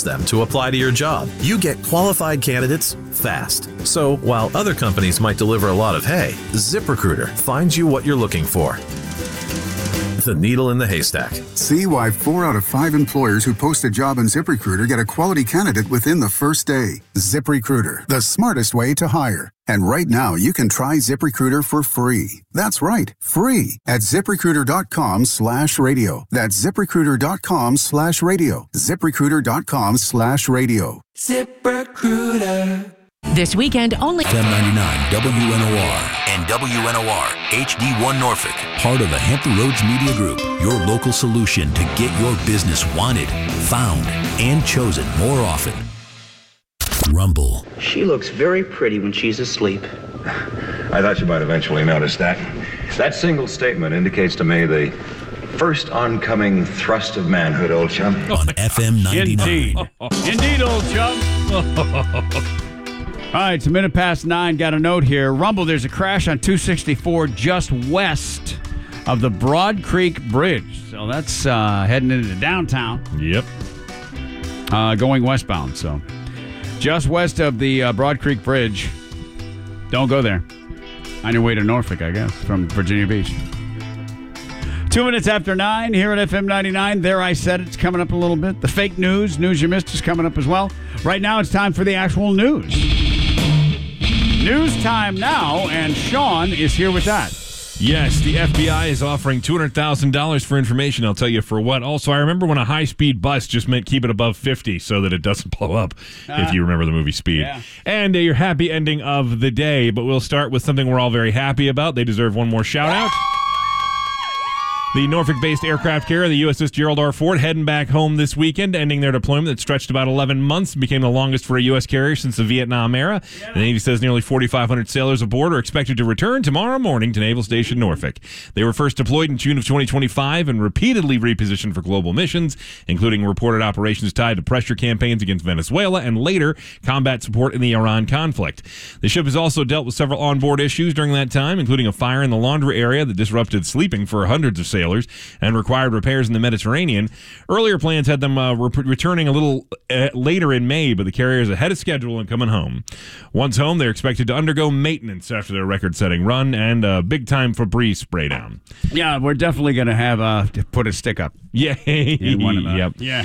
them to apply to your job. You get qualified candidates fast. So while other companies might deliver a lot of hay, ZipRecruiter finds you what you're looking for. The needle in the haystack. See why 4 out of 5 employers who post a job on ZipRecruiter get a quality candidate within the first day. ZipRecruiter, the smartest way to hire. And right now, you can try ZipRecruiter for free. That's right, free at ZipRecruiter.com/radio. That's ZipRecruiter.com/radio. ZipRecruiter.com/radio. ZipRecruiter. This weekend only. FM 99 WNOR and WNOR HD1 Norfolk. Part of the Hampton Roads Media Group. Your local solution to get your business wanted, found, and chosen more often. Rumble. She looks very pretty when she's asleep. I thought you might eventually notice that. That single statement indicates to me the first oncoming thrust of manhood, old chum. On FM 99. Indeed. Indeed, old chum. All right, it's 9:01. Got a note here. Rumble, there's a crash on 264 just west of the Broad Creek Bridge. So that's heading into downtown. Yep. Going westbound. So just west of the Broad Creek Bridge. Don't go there. On your way to Norfolk, I guess, from Virginia Beach. 2 minutes after 9 here at FM 99. There I said it's coming up a little bit. The fake news you missed is coming up as well. Right now it's time for the actual news. News time now, and Sean is here with that. Yes, the FBI is offering $200,000 for information. I'll tell you for what. Also, I remember when a high-speed bus just meant keep it above 50 so that it doesn't blow up, if you remember the movie Speed. Yeah. And your happy ending of the day, but we'll start with something we're all very happy about. They deserve one more shout-out. The Norfolk-based aircraft carrier, the USS Gerald R. Ford, heading back home this weekend, ending their deployment that stretched about 11 months, became the longest for a U.S. carrier since the Vietnam era. The Navy says nearly 4,500 sailors aboard are expected to return tomorrow morning to Naval Station Norfolk. They were first deployed in June of 2025 and repeatedly repositioned for global missions, including reported operations tied to pressure campaigns against Venezuela and later combat support in the Iran conflict. The ship has also dealt with several onboard issues during that time, including a fire in the laundry area that disrupted sleeping for hundreds of sailors and required repairs in the Mediterranean. Earlier plans had them returning a little later in May, but the carrier is ahead of schedule and coming home. Once home, they're expected to undergo maintenance after their record-setting run and a big-time Febreze spray down. Yeah, we're definitely going to have to put a stick up. Yeah. Yep. Yeah.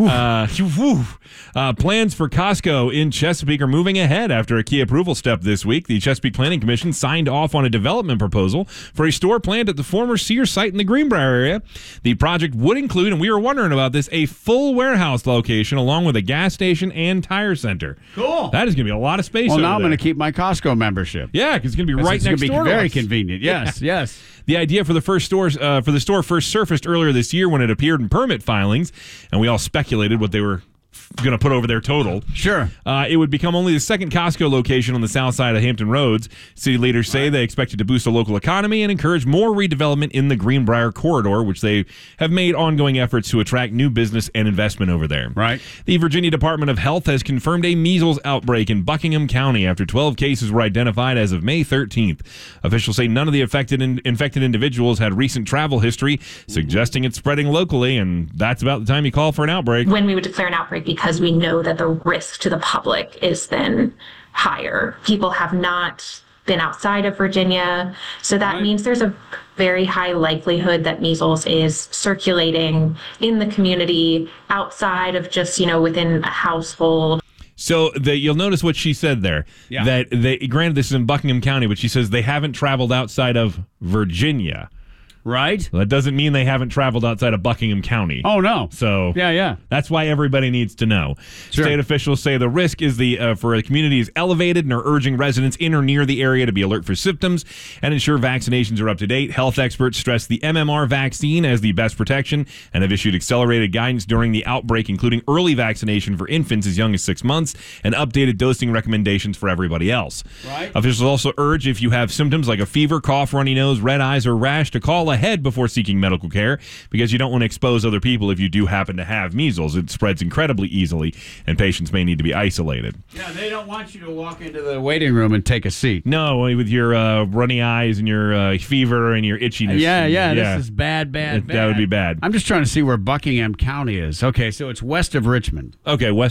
Plans for Costco in Chesapeake are moving ahead after a key approval step this week. The Chesapeake Planning Commission signed off on a development proposal for a store planned at the former Sears site in the Greenbrier area. The project would include, and we were wondering about this, a full warehouse location along with a gas station and tire center. Cool. That is going to be a lot of space. Well, over now I'm there. going to keep my Costco membership. Yeah, because it's going to be right next door. It's going to be very us. convenient. Yes, Yeah. yes. The idea for the store first surfaced earlier this year when it appeared in permit filings, and we all speculated what they were going to put over their total. Sure. It would become only the second Costco location on the south side of Hampton Roads. City leaders say they expect it to boost the local economy and encourage more redevelopment in the Greenbrier corridor, which they have made ongoing efforts to attract new business and investment over there. Right. The Virginia Department of Health has confirmed a measles outbreak in Buckingham County after 12 cases were identified as of May 13th. Officials say none of the infected individuals had recent travel history, suggesting it's spreading locally, and that's about the time you call for an outbreak. When we would declare an outbreak, because we know that the risk to the public is then higher. People have not been outside of Virginia, so that means there's a very high likelihood that measles is circulating in the community outside of just, within a household. So you'll notice what she said there. Yeah. That granted this is in Buckingham County, but she says they haven't traveled outside of Virginia. Right? Well, that doesn't mean they haven't traveled outside of Buckingham County. Oh, no. So yeah. That's why everybody needs to know. Sure. State officials say the risk is for the community is elevated and are urging residents in or near the area to be alert for symptoms and ensure vaccinations are up to date. Health experts stress the MMR vaccine as the best protection and have issued accelerated guidance during the outbreak, including early vaccination for infants as young as 6 months and updated dosing recommendations for everybody else. Right. Officials also urge if you have symptoms like a fever, cough, runny nose, red eyes, or rash to call ahead before seeking medical care because you don't want to expose other people if you do happen to have measles. It spreads incredibly easily, and patients may need to be isolated. Yeah, they don't want you to walk into the waiting room and take a seat. No, with your runny eyes and your fever and your itchiness. Yeah, this is bad. That would be bad. I'm just trying to see where Buckingham County is. Okay, so it's west of Richmond. Okay, west